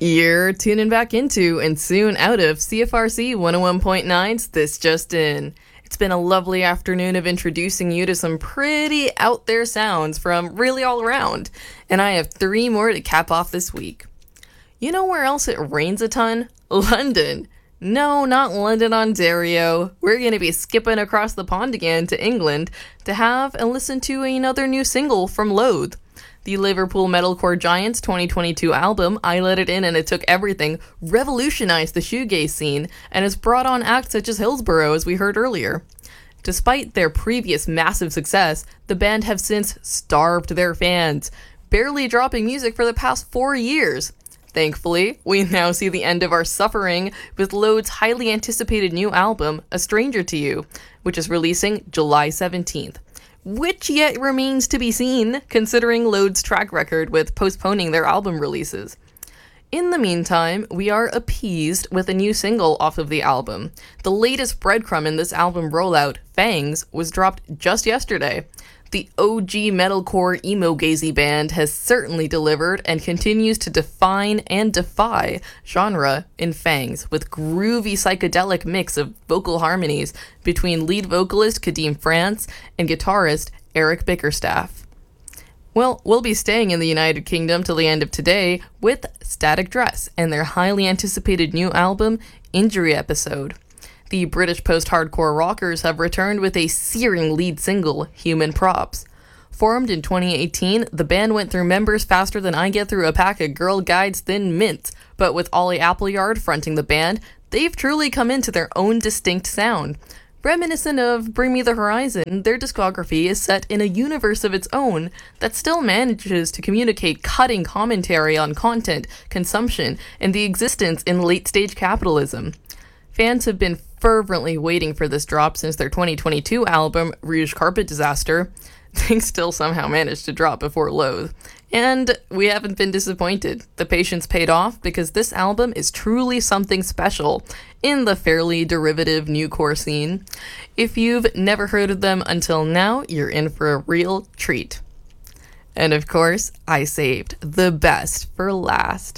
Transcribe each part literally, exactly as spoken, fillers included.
You're tuning back into and soon out of C F R C one oh one point nine's This Just In. It's been a lovely afternoon of introducing you to some pretty out there sounds from really all around, and I have three more to cap off this week. You know where else it rains a ton? London. No, not London, Ontario. We're going to be skipping across the pond again to England to have and listen to another new single from Loathe. The Liverpool metalcore giant's twenty twenty-two album, I Let It In and It Took Everything, revolutionized the shoegaze scene and has brought on acts such as Hillsborough, as we heard earlier. Despite their previous massive success, the band have since starved their fans, barely dropping music for the past four years. Thankfully, we now see the end of our suffering with Loathe's highly anticipated new album, A Stranger to You, which is releasing July seventeenth. Which yet remains to be seen, considering Loathe's track record with postponing their album releases. In the meantime, we are appeased with a new single off of the album. The latest breadcrumb in this album rollout, Fangs, was dropped just yesterday. The O G metalcore emo-gazy band has certainly delivered and continues to define and defy genre in Fangs, with groovy psychedelic mix of vocal harmonies between lead vocalist Kadeem France and guitarist Eric Bickerstaff. Well, we'll be staying in the United Kingdom till the end of today with Static Dress and their highly anticipated new album, Injury Episode. The British post-hardcore rockers have returned with a searing lead single, Human Props. Formed in twenty eighteen, the band went through members faster than I get through a pack of Girl Guide's Thin Mints, but with Ollie Appleyard fronting the band, they've truly come into their own distinct sound. Reminiscent of Bring Me the Horizon, their discography is set in a universe of its own that still manages to communicate cutting commentary on content, consumption, and the existence in late-stage capitalism. Fans have been fervently waiting for this drop since their twenty twenty-two album, Rouge Carpet Disaster. They still somehow managed to drop before Loathe. And we haven't been disappointed. The patience paid off because this album is truly something special in the fairly derivative newcore scene. If you've never heard of them until now, you're in for a real treat. And of course, I saved the best for last.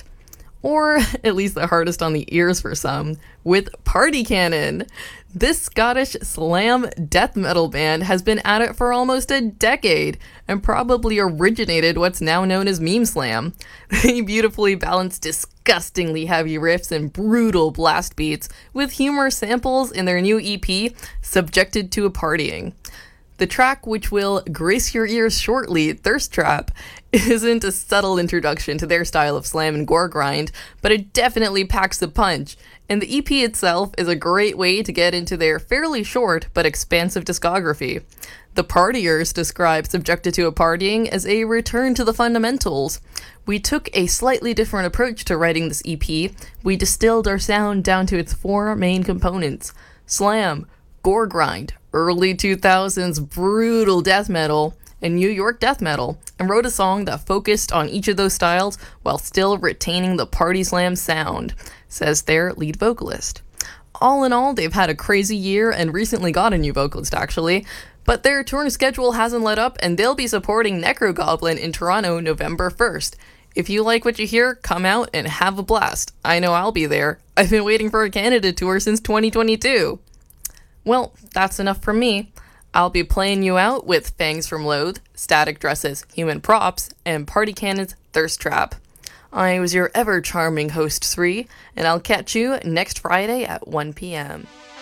Or at least the hardest on the ears for some, with Party Cannon. This Scottish slam death metal band has been at it for almost a decade, and probably originated what's now known as meme slam. They beautifully balance disgustingly heavy riffs and brutal blast beats with humor samples in their new E P, Subjected to a Partying. The track, which will grace your ears shortly, Thirst Trap, isn't a subtle introduction to their style of slam and gore grind, but it definitely packs the punch, and the E P itself is a great way to get into their fairly short but expansive discography. The Partiers describe Subjected to a Partying as a return to the fundamentals. We took a slightly different approach to writing this E P. We distilled our sound down to its four main components: slam, gore grind, early two thousands brutal death metal, and New York death metal, and wrote a song that focused on each of those styles while still retaining the party slam sound, says their lead vocalist. All in all, they've had a crazy year and recently got a new vocalist actually, but their touring schedule hasn't let up and they'll be supporting Necrogoblin in Toronto November first. If you like what you hear, come out and have a blast. I know I'll be there. I've been waiting for a Canada tour since twenty twenty-two. Well, that's enough from me. I'll be playing you out with Fangs from Loathe, Static Dress's Human Props, and Party Cannon's Thirst Trap. I was your ever-charming host, Sri, and I'll catch you next Friday at one p.m.